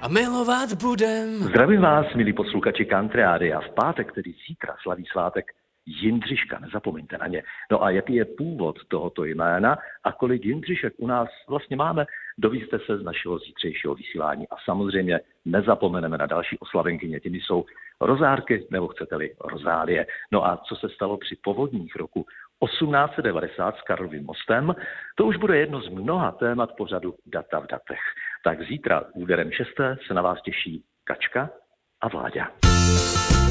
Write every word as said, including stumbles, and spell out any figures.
a milovat budem. Zdravím vás, milí posluchači Country Rádia. V pátek, tedy zítra, slaví svátek Jindřiška, nezapomeňte na ně. No a jaký je původ tohoto jména a kolik Jindřišek u nás vlastně máme, dovíste se z našeho zítřejšího vysílání. A samozřejmě nezapomeneme na další oslavenkyně, těmi jsou rozárky, nebo chcete-li rozálie. No a co se stalo při povodních roku osmnáct set devadesát s Karlovým mostem, to už bude jedno z mnoha témat pořadu Data v datech. Tak zítra úderem šesté se na vás těší Kačka a Vláďa.